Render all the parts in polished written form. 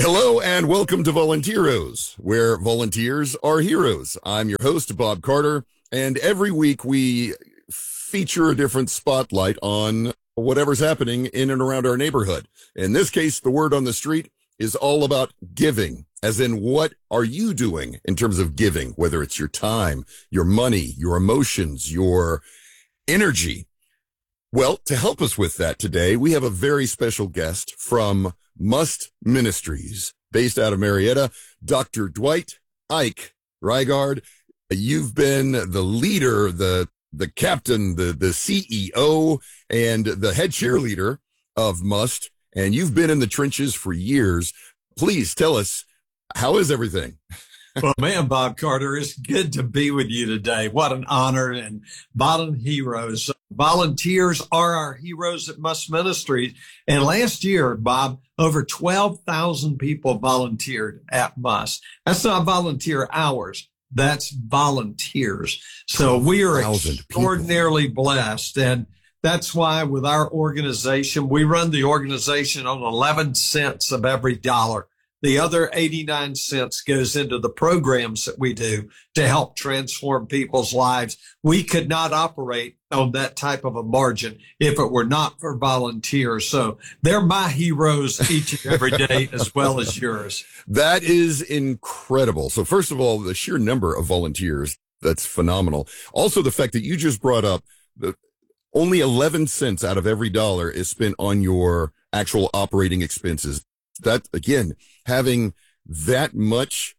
Hello and welcome to Volunteeros, where volunteers are heroes. I'm your host, Bob Carter, and every week we feature a different spotlight on whatever's happening in and around our neighborhood. In this case, the word on the street is all about giving, as in what are you doing in terms of giving, whether it's your time, your money, your emotions, your energy. Well, to help us with that today, we have a very special guest from Must Ministries, based out of Marietta, Dr. Dwight Ike Reigard. You've been the leader, the captain, the CEO, and the head cheerleader of Must, and you've been in the trenches for years. Please tell us, how is everything? Well, man, Bob Carter, it's good to be with you today. What an honor. And heroes. Volunteers are our heroes at Must Ministries. And last year, Bob, over 12,000 people volunteered at Must. That's not volunteer hours. That's volunteers. So we are extraordinarily blessed. And that's why with our organization, we run the organization on 11 cents of every dollar. The other 89 cents goes into the programs that we do to help transform people's lives. We could not operate on that type of a margin if it were not for volunteers. So they're my heroes each and every day, as well as yours. That is incredible. So first of all, the sheer number of volunteers, that's phenomenal. Also, the fact that you just brought up the only 11 cents out of every dollar is spent on your actual operating expenses. That, again, having that much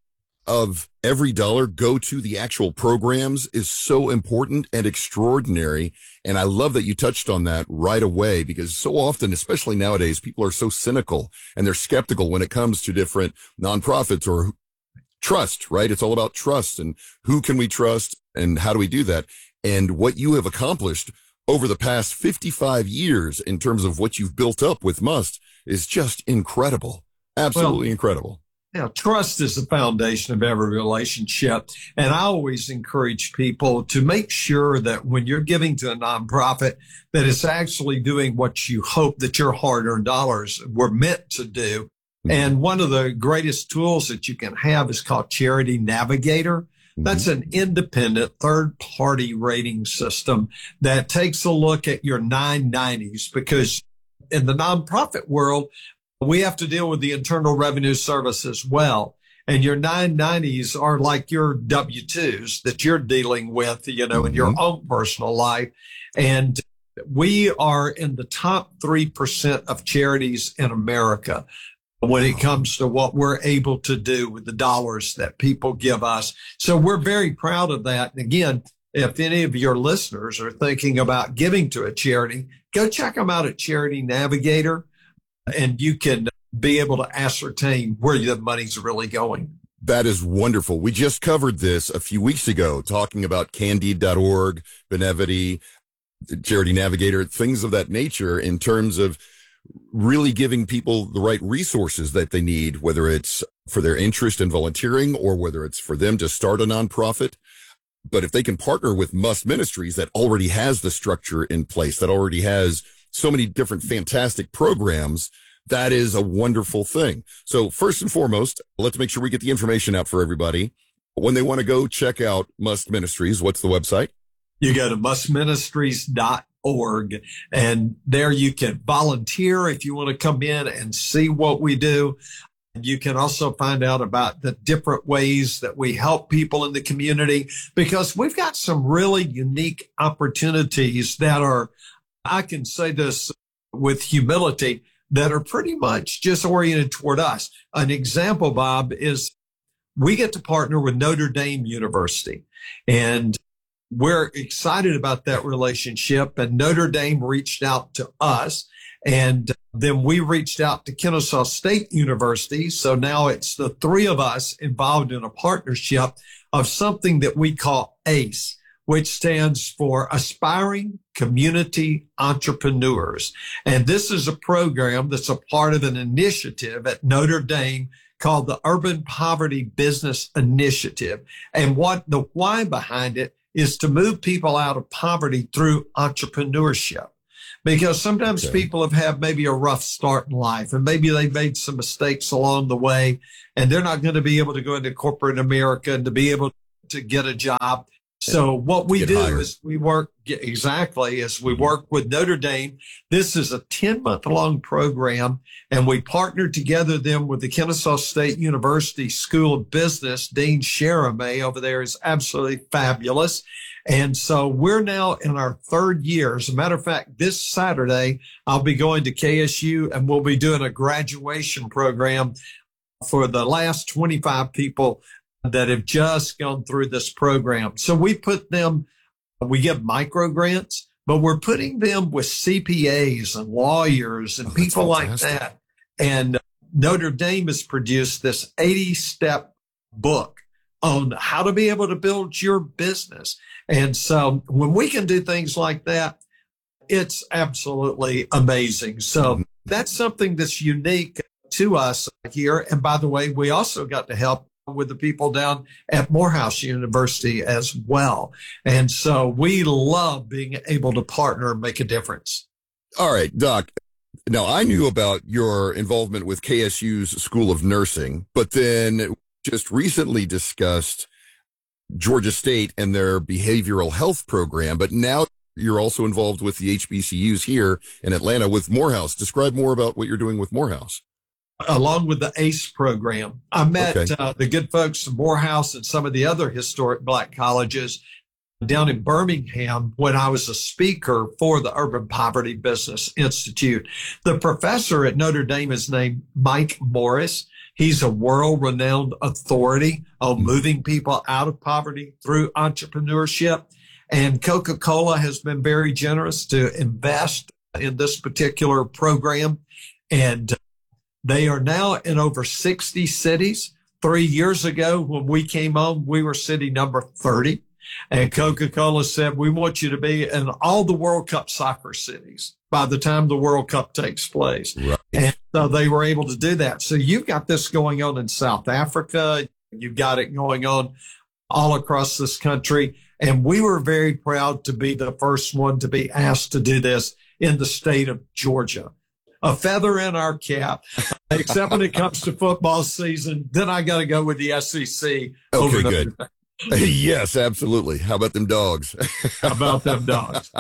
of every dollar go to the actual programs is so important and extraordinary. And I love that you touched on that right away, because so often, especially nowadays, people are so cynical and they're skeptical when it comes to different nonprofits or trust, right? It's all about trust and who can we trust and how do we do that? And what you have accomplished over the past 55 years in terms of what you've built up with Must is just incredible. Absolutely incredible. Yeah, trust is the foundation of every relationship. And I always encourage people to make sure that when you're giving to a nonprofit, that it's actually doing what you hope that your hard-earned dollars were meant to do. Mm-hmm. And one of the greatest tools that you can have is called Charity Navigator. That's an independent third-party rating system that takes a look at your 990s, because in the nonprofit world, we have to deal with the Internal Revenue Service as well. And your 990s are like your W-2s that you're dealing with, in your own personal life. And we are in the top 3% of charities in America when it comes to what we're able to do with the dollars that people give us. So we're very proud of that. And again, if any of your listeners are thinking about giving to a charity, go check them out at Charity Navigator, and you can be able to ascertain where the money's really going. That is wonderful. We just covered this a few weeks ago, talking about Candide.org, Benevity, Charity Navigator, things of that nature, in terms of really giving people the right resources that they need, whether it's for their interest in volunteering or whether it's for them to start a nonprofit. But if they can partner with Must Ministries that already has the structure in place, that already has so many different fantastic programs, that is a wonderful thing. So first and foremost, let's make sure we get the information out for everybody. When they want to go check out Must Ministries, what's the website? You go to mustministries.org, and there you can volunteer if you want to come in and see what we do. You can also find out about the different ways that we help people in the community, because we've got some really unique opportunities that are, I can say this with humility, that are pretty much just oriented toward us. An example, Bob, is we get to partner with Notre Dame University, and we're excited about that relationship. And Notre Dame reached out to us, and then we reached out to Kennesaw State University. So now it's the three of us involved in a partnership of something that we call ACE, which stands for Aspiring Community Entrepreneurs. And this is a program that's a part of an initiative at Notre Dame called the Urban Poverty Business Initiative. And what the why behind it is to move people out of poverty through entrepreneurship. because sometimes Okay. people have had maybe a rough start in life and maybe they made some mistakes along the way and they're not going to be able to go into corporate America and to be able to get a job. So what we Get do hired. is we work with Notre Dame. This is a 10-month long program, and we partnered together them with the Kennesaw State University School of Business. Dean Sharamay over there is absolutely fabulous. And so we're now in our third year. As a matter of fact, this Saturday, I'll be going to KSU and we'll be doing a graduation program for the last 25 people that have just gone through this program. So we give micro grants, but we're putting them with CPAs and lawyers and people like that. And Notre Dame has produced this 80-step book on how to be able to build your business. And so when we can do things like that, it's absolutely amazing. So that's something that's unique to us here. And by the way, we also got to help with the people down at Morehouse University as well. And so we love being able to partner and make a difference. All right, Doc. Now, I knew about your involvement with KSU's School of Nursing, but then just recently discussed Georgia State and their behavioral health program. But now you're also involved with the HBCUs here in Atlanta with Morehouse. Describe more about what you're doing with Morehouse. Along with the ACE program, I met the good folks from Morehouse and some of the other historic Black colleges down in Birmingham when I was a speaker for the Urban Poverty Business Institute. The professor at Notre Dame is named Mike Morris. He's a world-renowned authority on moving people out of poverty through entrepreneurship. And Coca-Cola has been very generous to invest in this particular program. And they are now in over 60 cities. 3 years ago, when we came on, we were city number 30. And Coca-Cola said, we want you to be in all the World Cup soccer cities by the time the World Cup takes place. Right. And so they were able to do that. So you've got this going on in South Africa. You've got it going on all across this country. And we were very proud to be the first one to be asked to do this in the state of Georgia. A feather in our cap, except when it comes to football season. Then I got to go with the SEC. Okay, good. Yes, absolutely. How about them dogs? How about them dogs?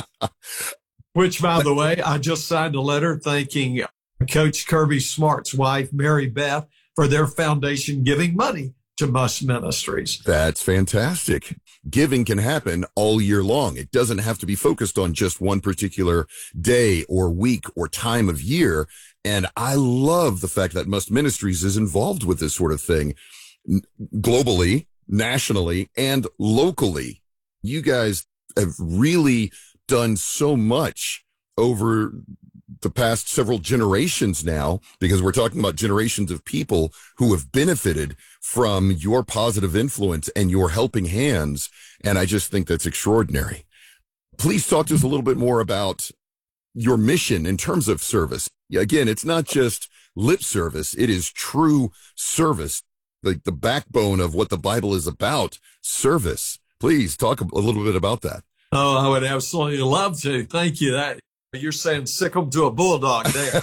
Which, by the way, I just signed a letter thanking Coach Kirby Smart's wife, Mary Beth, for their foundation giving money to Must Ministries. That's fantastic. Giving can happen all year long. It doesn't have to be focused on just one particular day or week or time of year. And I love the fact that Must Ministries is involved with this sort of thing globally, nationally, and locally. You guys have really done so much over the past several generations now, because we're talking about generations of people who have benefited from your positive influence and your helping hands. And I just think that's extraordinary. Please talk to us a little bit more about your mission in terms of service. Again, it's not just lip service. It is true service, like the backbone of what the Bible is about, service. Please talk a little bit about that. Oh, I would absolutely love to. Thank you. That you're saying sick 'em to a bulldog there.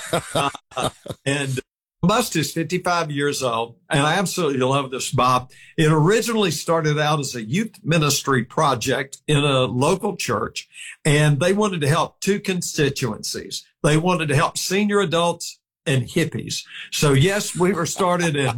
And Must is 55 years old, and I absolutely love this, Bob. It originally started out as a youth ministry project in a local church, and they wanted to help two constituencies. They wanted to help senior adults and hippies. So yes, we were started in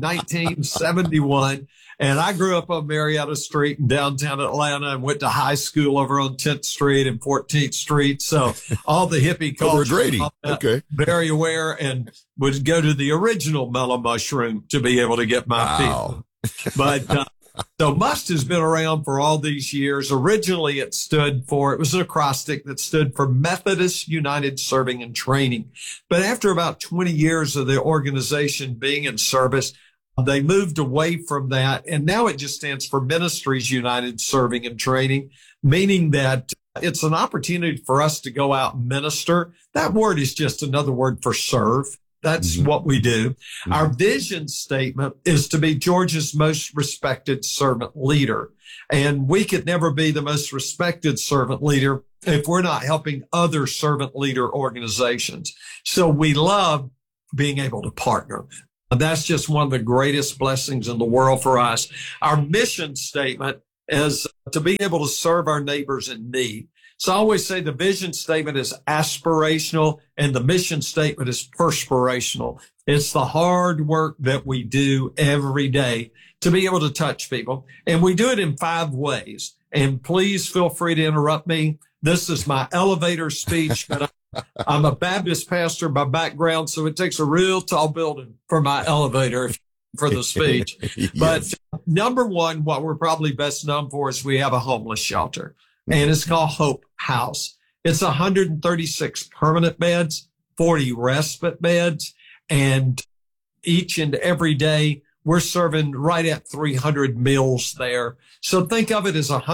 1971. And I grew up on Marietta Street in downtown Atlanta and went to high school over on 10th Street and 14th Street. So all the hippie culture, Grady. Okay. very aware, and would go to the original Mellow Mushroom to be able to get my feet. But so Must has been around for all these years. Originally, it was an acrostic that stood for Methodist United Serving and Training. But after about 20 years of the organization being in service, they moved away from that, and now it just stands for Ministries United Serving and Training, meaning that it's an opportunity for us to go out and minister. That word is just another word for serve. That's what we do. Our vision statement is to be Georgia's most respected servant leader. And we could never be the most respected servant leader if we're not helping other servant leader organizations. So we love being able to partner. And that's just one of the greatest blessings in the world for us. Our mission statement is to be able to serve our neighbors in need. So I always say the vision statement is aspirational and the mission statement is perspirational. It's the hard work that we do every day to be able to touch people. And we do it in 5 ways. And please feel free to interrupt me. This is my elevator speech, but I'm a Baptist pastor by background, so it takes a real tall building for my elevator for the speech. Yes. But number 1, what we're probably best known for is we have a homeless shelter. And it's called Hope House. It's 136 permanent beds, 40 respite beds, and each and every day we're serving right at 300 meals there. So think of it as a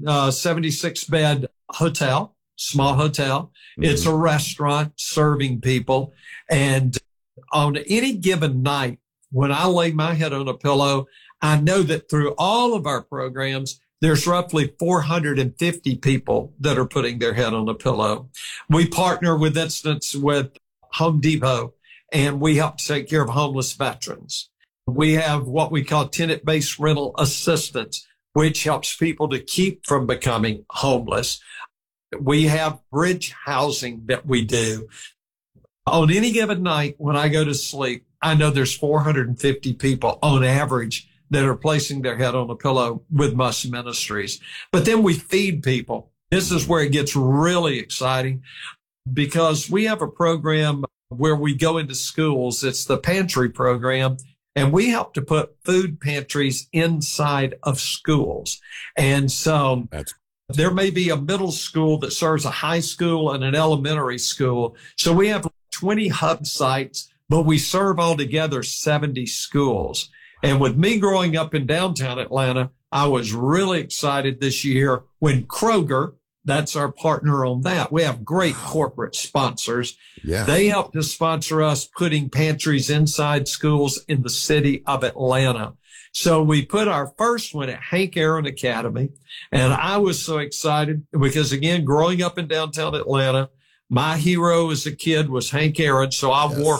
176 bed hotel, small hotel. It's a restaurant serving people. And on any given night, when I lay my head on a pillow, I know that through all of our programs, there's roughly 450 people that are putting their head on a pillow. We partner with instance with Home Depot, and we help take care of homeless veterans. We have what we call tenant-based rental assistance, which helps people to keep from becoming homeless. We have bridge housing that we do. On any given night when I go to sleep, I know there's 450 people on average that are placing their head on a pillow with Must Ministries. But then we feed people. This is where it gets really exciting because we have a program where we go into schools. It's the pantry program, and we help to put food pantries inside of schools. And so there may be a middle school that serves a high school and an elementary school. So we have 20 hub sites, but we serve altogether 70 schools. And with me growing up in downtown Atlanta, I was really excited this year when Kroger, that's our partner on that. We have great corporate sponsors. Yeah. They helped to sponsor us putting pantries inside schools in the city of Atlanta. So we put our first one at Hank Aaron Academy. And I was so excited because, again, growing up in downtown Atlanta, my hero as a kid was Hank Aaron, so I wore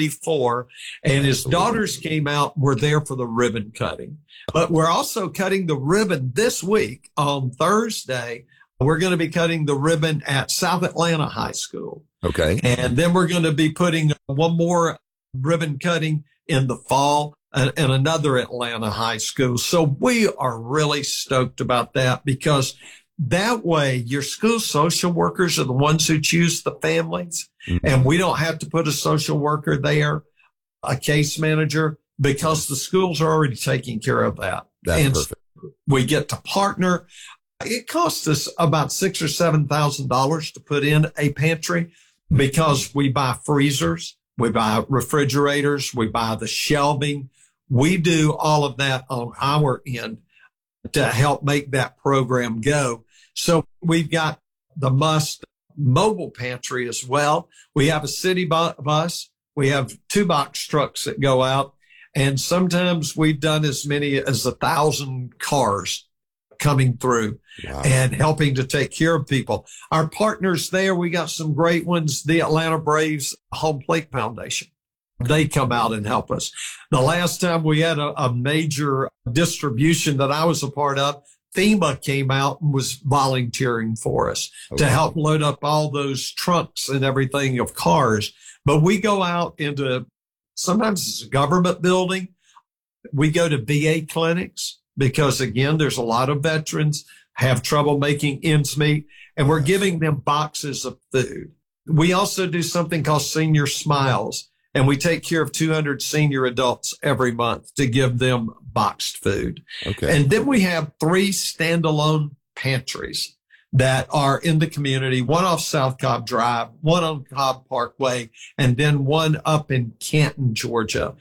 44, and his daughters came out and were there for the ribbon cutting. But we're also cutting the ribbon this week on Thursday. We're going to be cutting the ribbon at South Atlanta High School. Okay. And then we're going to be putting one more ribbon cutting in the fall and another Atlanta high school. So we are really stoked about that because that way, your school social workers are the ones who choose the families, and we don't have to put a social worker there, a case manager, because the schools are already taking care of that. That's perfect. We get to partner. It costs us about $6,000 or $7,000 to put in a pantry because we buy freezers, we buy refrigerators, we buy the shelving. We do all of that on our end to help make that program go. So we've got the Must mobile pantry as well. We have a city bus. We have 2 box trucks that go out. And sometimes we've done as many as 1,000 cars coming through and helping to take care of people. Our partners there, we got some great ones. The Atlanta Braves Home Plate Foundation. They come out and help us. The last time we had a major distribution that I was a part of, FEMA came out and was volunteering for us to help load up all those trunks and everything of cars. But we go out into, sometimes it's a government building. We go to VA clinics because, again, there's a lot of veterans have trouble making ends meet, and we're giving them boxes of food. We also do something called Senior Smiles, and we take care of 200 senior adults every month to give them boxed food. Okay. And then we have 3 standalone pantries that are in the community, one off South Cobb Drive, one on Cobb Parkway, and then one up in Canton, Georgia.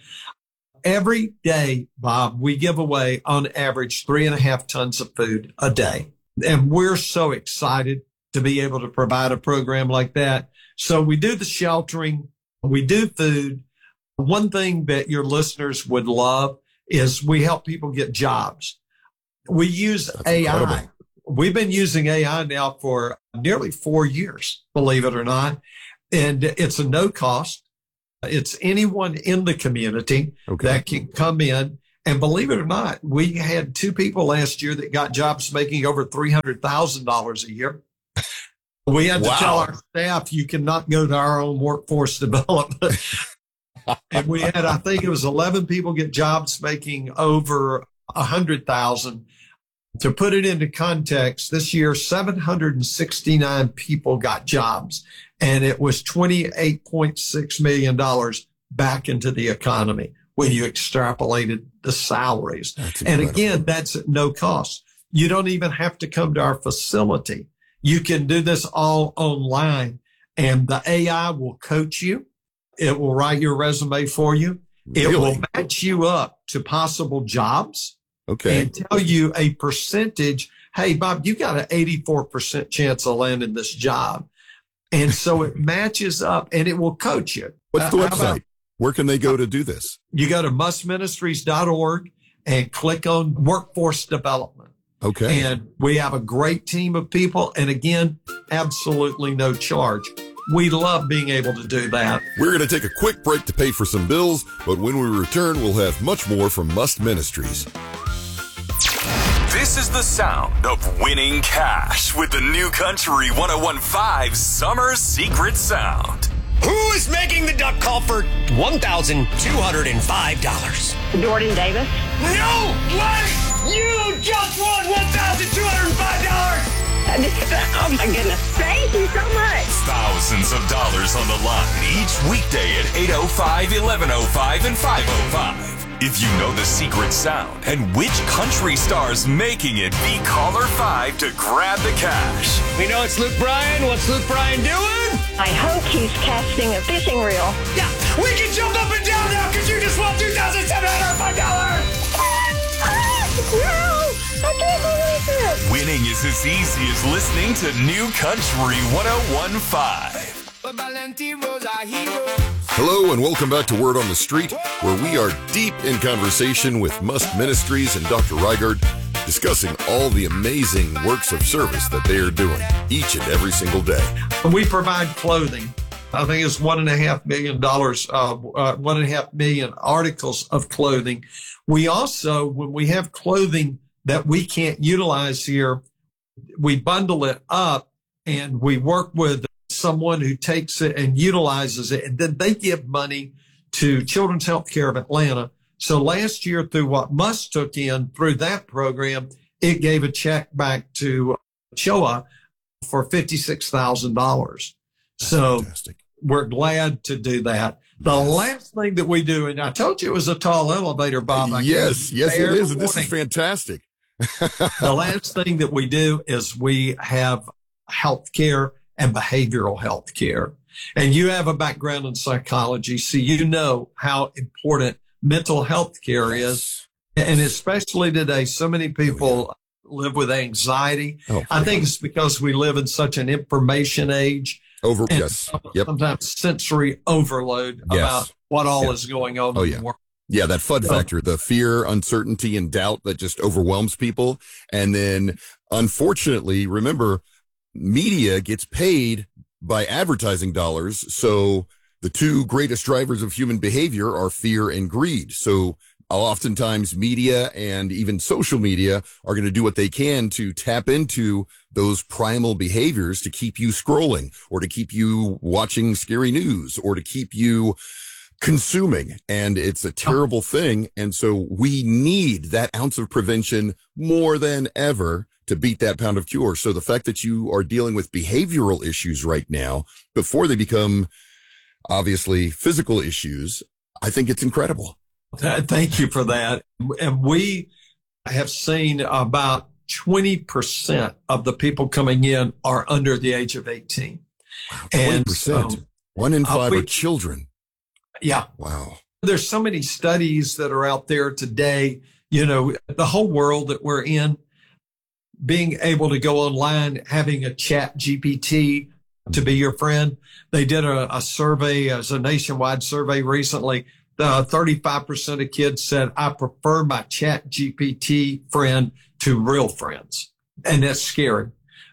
Every day, Bob, we give away on average 3.5 tons of food a day. And we're so excited to be able to provide a program like that. So we do the sheltering, we do food, One thing that your listeners would love is we help people get jobs. We use That's AI. incredible. We've been using AI now for nearly 4 years, believe it or not. And it's a no cost. It's anyone in the community that can come in. And believe it or not, we had 2 people last year that got jobs making over $300,000 a year. We had to tell our staff, you cannot go to our own workforce development. And we had, I think it was 11 people get jobs making over 100,000. To put it into context, this year, 769 people got jobs, and it was $28.6 million back into the economy when you extrapolated the salaries. And again, that's at no cost. You don't even have to come to our facility. You can do this all online, and the AI will coach you. It will write your resume for you. It will match you up to possible jobs. And tell you a percentage. Hey, Bob, you got an 84% chance of landing this job. And so it matches up and it will coach you. What's the website? Where can they go to do this? You go to mustministries.org and click on workforce development. And we have a great team of people. And again, absolutely no charge. We love being able to do that. We're going to take a quick break to pay for some bills, but when we return, we'll have much more from Must Ministries. This is the sound of winning cash with the New Country 101.5 Summer Secret Sound. Who is making the duck call for $1,205? Jordan Davis. No way! You just won $1,205! Oh my goodness. Thank you so much. Thousands of dollars on the line each weekday at 8:05, 11:05, and 5:05. If you know the secret sound and which country star's making it, be caller 5 to grab the cash. We know it's Luke Bryan. What's Luke Bryan doing? I hope he's casting a fishing reel. Yeah, we can jump up and down now because you just won $2,705. No, I can't believe it. Winning is as easy as listening to New Country 101.5. Hello and welcome back to Word on the Street, where we are deep in conversation with Must Ministries and Dr. Reigard, discussing all the amazing works of service that they are doing each and every single day. We provide clothing. I think it's $1.5 million, 1.5 million articles of clothing. We also, when we have clothing that we can't utilize here, we bundle it up and we work with someone who takes it and utilizes it, and then they give money to Children's Healthcare of Atlanta. So last year, through what Must took in through that program, it gave a check back to CHOA for $56,000. So Fantastic. We're glad to do that. The last thing that we do, and I told you it was a tall elevator, Bob. Yes, it is. And this is fantastic. The last thing that we do is we have healthcare and behavioral health care. And you have a background in psychology, so you know how important mental health care is. And especially today, so many people live with anxiety. I think it's because we live in such an information age. Sometimes sensory overload about what all is going on in the world. Yeah, that FUD factor, the fear, uncertainty, and doubt that just overwhelms people. And then, unfortunately, remember, media gets paid by advertising dollars. So the two greatest drivers of human behavior are fear and greed. So oftentimes media and even social media are going to do what they can to tap into those primal behaviors to keep you scrolling or to keep you watching scary news or to keep you consuming. And it's a terrible thing. And so we need that ounce of prevention more than ever to beat that pound of cure. So the fact that you are dealing with behavioral issues right now before they become obviously physical issues, I think it's incredible. Thank you for that. And we have seen about 20% of the people coming in are under the age of 18. Wow, 20%. And 1 in 5 are children. Yeah. Wow. There's so many studies that are out there today, you know, the whole world that we're in, being able to go online, having a chat GPT to be your friend. They did a survey, as a nationwide survey recently. 35% of kids said, I prefer my Chat GPT friend to real friends. And that's scary.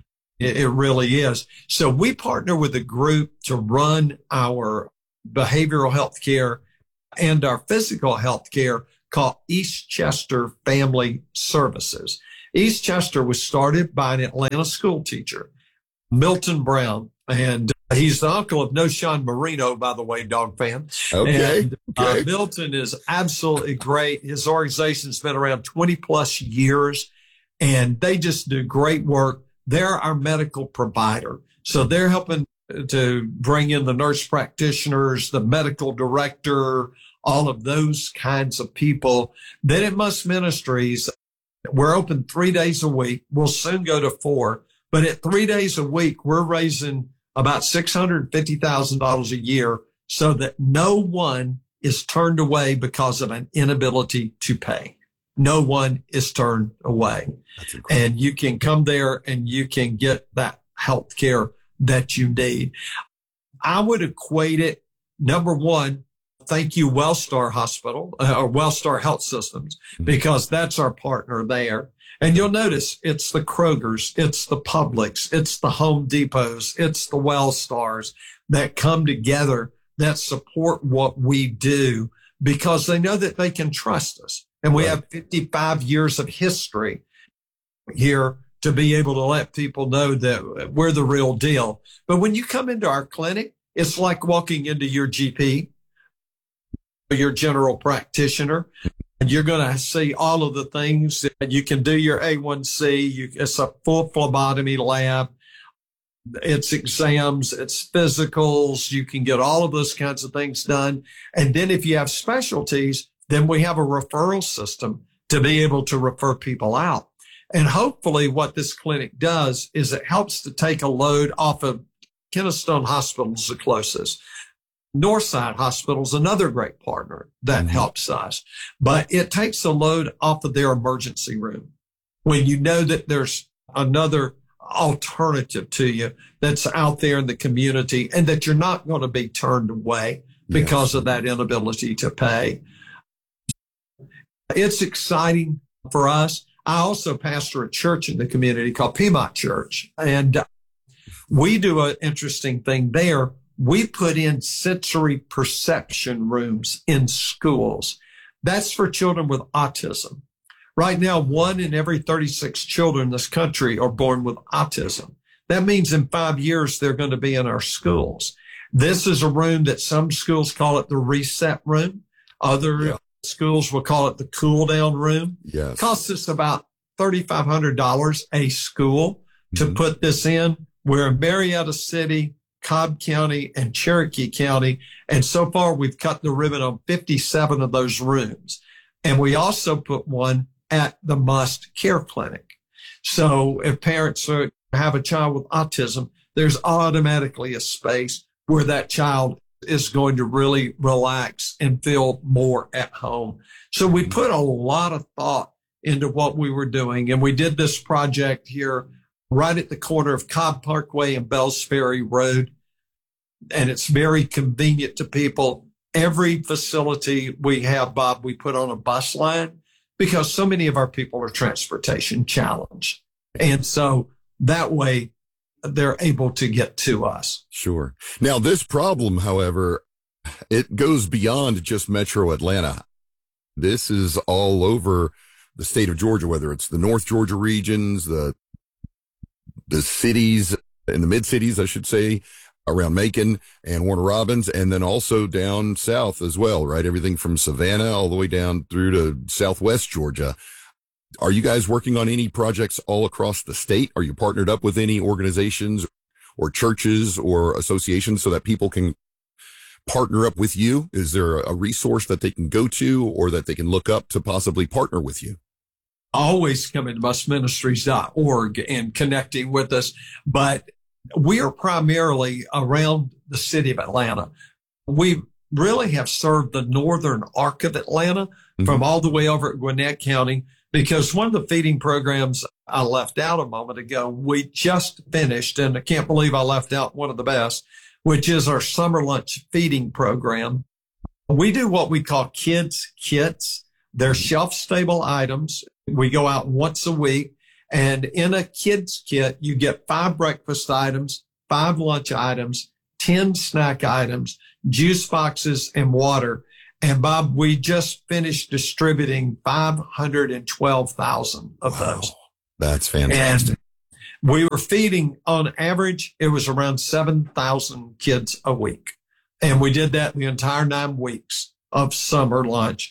It really is. So we partner with a group to run our behavioral health care and our physical health care called Eastchester Family Services. Eastchester was started by an Atlanta school teacher, Milton Brown, and he's the uncle of Noshawn Marino, by the way, dog fan. Okay. And, Milton is absolutely great. His organization's been around 20 plus years, and they just do great work. They're our medical provider. So they're helping to bring in the nurse practitioners, the medical director, all of those kinds of people. Then at Must Ministries, we're open 3 days a week. We'll soon go to 4, but at 3 days a week, we're raising about $650,000 a year so that no one is turned away because of an inability to pay. No one is turned away. And you can come there and you can get that health care that you need. I would equate it, number one, thank you, Wellstar Hospital or Wellstar Health Systems, because that's our partner there. And you'll notice it's the Krogers, it's the Publix, it's the Home Depots, it's the Wellstars that come together that support what we do because they know that they can trust us. And we have 55 years of history here to be able to let people know that we're the real deal. But when you come into our clinic, it's like walking into your GP, your general practitioner, and you're going to see all of the things. You can do your A1C. It's a full phlebotomy lab. It's exams. It's physicals. You can get all of those kinds of things done. And then if you have specialties, then we have a referral system to be able to refer people out. And hopefully what this clinic does is it helps to take a load off of Kennestone Hospital's the closest. Northside Hospital is another great partner that helps us, but it takes a load off of their emergency room when you know that there's another alternative to you that's out there in the community and that you're not going to be turned away because of that inability to pay. It's exciting for us. I also pastor a church in the community called Piedmont Church, and we do an interesting thing there. We put in sensory perception rooms in schools. That's for children with autism. Right now, 1 in every 36 children in this country are born with autism. That means in 5 years, they're going to be in our schools. This is a room that some schools call it the reset room. Other schools will call it the cool down room. Yes. It costs us about $3,500 a school to put this in. We're in Marietta City, Cobb County, and Cherokee County. And so far, we've cut the ribbon on 57 of those rooms. And we also put one at the Must Care Clinic. So if parents have a child with autism, there's automatically a space where that child is going to really relax and feel more at home. So we put a lot of thought into what we were doing. And we did this project here right at the corner of Cobb Parkway and Bells Ferry Road. And it's very convenient to people. Every facility we have, Bob, we put on a bus line because so many of our people are transportation challenged. And so that way they're able to get to us. Sure. Now, this problem, however, it goes beyond just Metro Atlanta. This is all over the state of Georgia, whether it's the North Georgia regions, the cities, in the mid-cities, I should say, around Macon and Warner Robins, and then also down south as well, right? Everything from Savannah all the way down through to Southwest Georgia. Are you guys working on any projects all across the state? Are you partnered up with any organizations or churches or associations so that people can partner up with you? Is there a resource that they can go to or that they can look up to possibly partner with you? Always coming to mustministries.org and connecting with us. But we are primarily around the city of Atlanta. We really have served the northern arc of Atlanta from all the way over at Gwinnett County, because one of the feeding programs I left out a moment ago, we just finished, and I can't believe I left out one of the best, which is our summer lunch feeding program. We do what we call kids kits. They're shelf-stable items. We go out once a week, and in a kids kit, you get 5 breakfast items, 5 lunch items, 10 snack items, juice boxes, and water. And Bob, we just finished distributing 512,000 of those. That's fantastic. And we were feeding, on average, it was around 7,000 kids a week. And we did that the entire 9 weeks of summer lunch.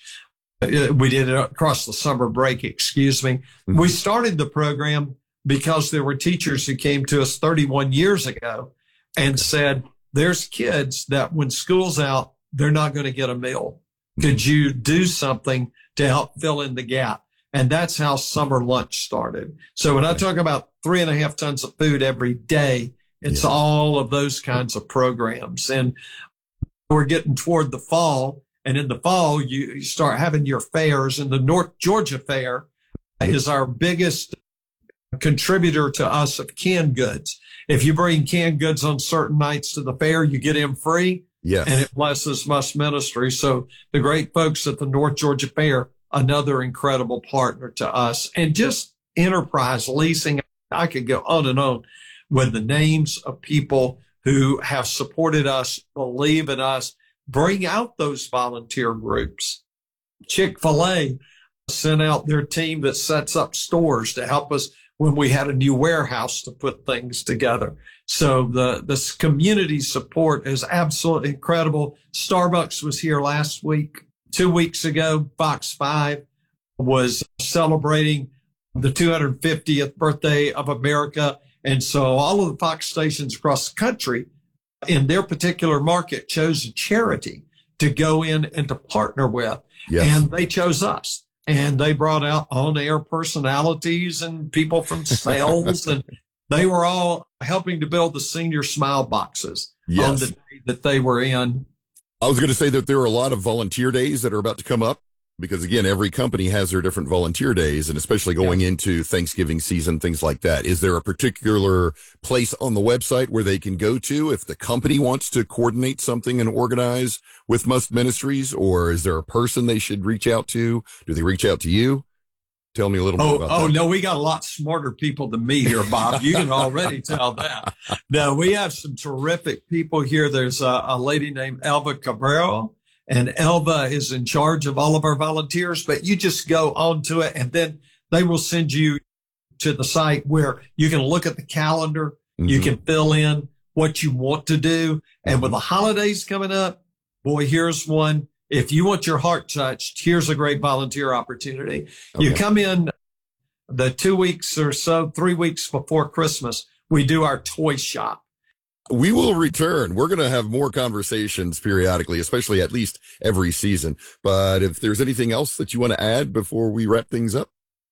We did it across the summer break, Mm-hmm. We started the program because there were teachers who came to us 31 years ago and said, there's kids that when school's out, they're not going to get a meal. Could you do something to help fill in the gap? And that's how summer lunch started. So when I talk about 3.5 tons of food every day, it's all of those kinds of programs. And we're getting toward the fall. And in the fall, you start having your fairs. And the North Georgia Fair is our biggest contributor to us of canned goods. If you bring canned goods on certain nights to the fair, you get in free. Yes. And it blesses Must Ministry. So the great folks at the North Georgia Fair, another incredible partner to us. And just Enterprise Leasing, I could go on and on with the names of people who have supported us, believe in us, bring out those volunteer groups. Chick-fil-A sent out their team that sets up stores to help us when we had a new warehouse to put things together. So the community support is absolutely incredible. Starbucks was here last week. 2 weeks ago, Fox 5 was celebrating the 250th birthday of America. And so all of the Fox stations across the country in their particular market chose a charity to go in and to partner with. Yes. And they chose us. And they brought out on-air personalities and people from sales, and they were all helping to build the senior smile boxes on the day that they were in. I was going to say that there are a lot of volunteer days that are about to come up because, again, every company has their different volunteer days, and especially going into Thanksgiving season, things like that. Is there a particular place on the website where they can go to if the company wants to coordinate something and organize with Must Ministries, or is there a person they should reach out to? Do they reach out to you? Tell me a little bit about that. Oh, no, we got a lot smarter people than me here, Bob. You can already tell that. No, we have some terrific people here. There's a lady named Elva Cabrera, and Elva is in charge of all of our volunteers, but you just go on to it, and then they will send you to the site where you can look at the calendar. Mm-hmm. You can fill in what you want to do. And with the holidays coming up, boy, here's one. If you want your heart touched, here's a great volunteer opportunity. Okay. You come in the 2 weeks or so, 3 weeks before Christmas, we do our toy shop. We will return. We're going to have more conversations periodically, especially at least every season. But if there's anything else that you want to add before we wrap things up?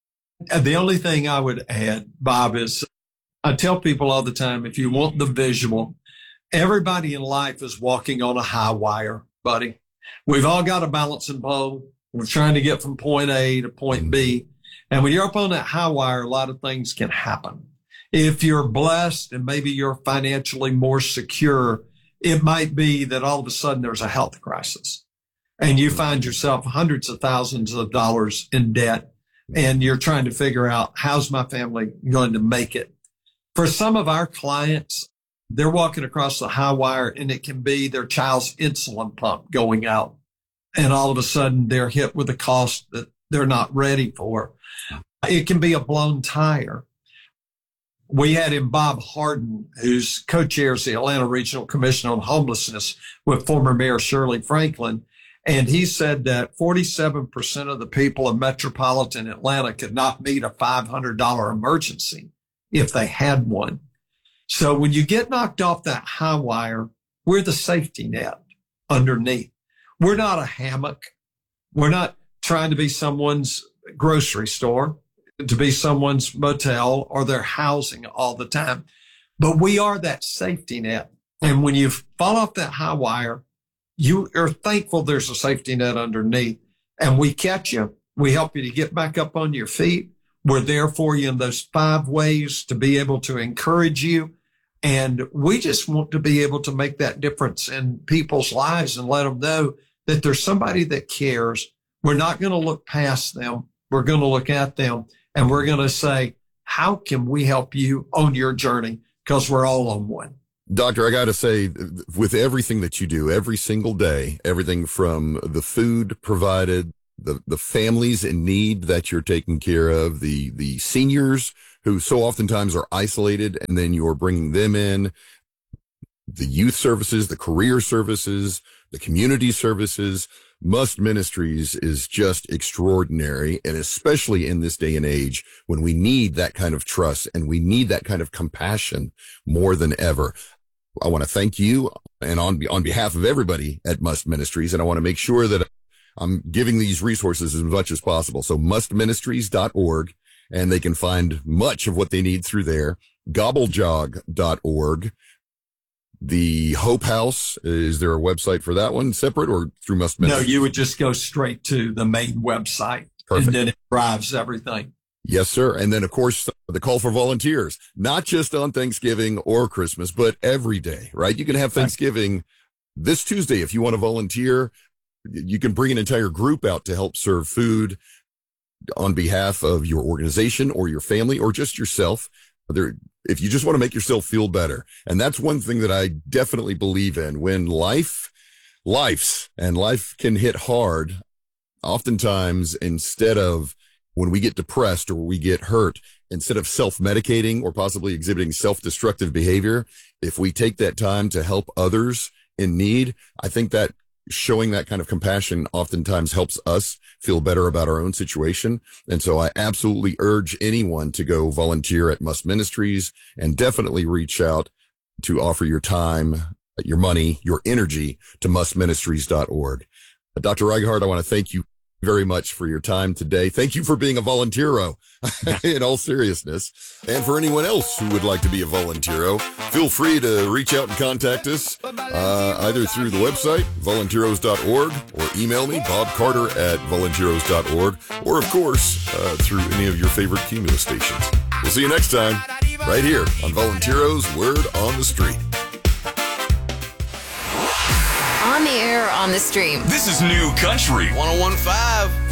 The only thing I would add, Bob, is I tell people all the time, if you want the visual, everybody in life is walking on a high wire, buddy. We've all got a balancing pole. We're trying to get from point A to point B. And when you're up on that high wire, a lot of things can happen. If you're blessed and maybe you're financially more secure, it might be that all of a sudden there's a health crisis and you find yourself hundreds of thousands of dollars in debt and you're trying to figure out how's my family going to make it. For some of our clients, they're walking across the high wire and it can be their child's insulin pump going out. And all of a sudden they're hit with a cost that they're not ready for. It can be a blown tire. We had in Bob Harden, who's co-chairs the Atlanta Regional Commission on Homelessness with former Mayor Shirley Franklin. And he said that 47% of the people in metropolitan Atlanta could not meet a $500 emergency if they had one. So when you get knocked off that high wire, we're the safety net underneath. We're not a hammock. We're not trying to be someone's grocery store, to be someone's motel or their housing all the time. But we are that safety net. And when you fall off that high wire, you are thankful there's a safety net underneath. And we catch you. We help you to get back up on your feet. We're there for you in those 5 ways to be able to encourage you. And we just want to be able to make that difference in people's lives and let them know that there's somebody that cares, we're not going to look past them. We're going to look at them and we're going to say, how can we help you on your journey? Because we're all on one. Doctor, I got to say, with everything that you do every single day, everything from the food provided, the families in need that you're taking care of, the seniors who so oftentimes are isolated, and then you're bringing them in, the youth services, the career services, the community services. Must Ministries is just extraordinary, and especially in this day and age when we need that kind of trust and we need that kind of compassion more than ever. I want to thank you and on behalf of everybody at Must Ministries, and I want to make sure that I'm giving these resources as much as possible. So mustministries.org, and they can find much of what they need through there. Gobblejog.org. The Hope House, is there a website for that one separate or through Must Ministries? No, you would just go straight to the main website. Perfect. And then it drives everything. Yes, sir. And then, of course, the call for volunteers, not just on Thanksgiving or Christmas, but every day, right? You can have Thanksgiving this Tuesday. If you want to volunteer, you can bring an entire group out to help serve food on behalf of your organization or your family or just yourself. If you just want to make yourself feel better. And that's one thing that I definitely believe in. When life can hit hard, oftentimes instead of when we get depressed or we get hurt, instead of self-medicating or possibly exhibiting self-destructive behavior, if we take that time to help others in need, I think that showing that kind of compassion oftentimes helps us feel better about our own situation. And so I absolutely urge anyone to go volunteer at Must Ministries and definitely reach out to offer your time, your money, your energy to mustministries.org. Dr. Reighard, I want to thank you very much for your time today. Thank you for being a volunteero in all seriousness. And for anyone else who would like to be a volunteero, feel free to reach out and contact us either through the website, volunteeros.org, or email me, bobcarter@volunteeros.org, or of course, through any of your favorite Cumulus stations. We'll see you next time, right here on Volunteeros Word on the Street. On the air, on the stream. This is New Country 1015.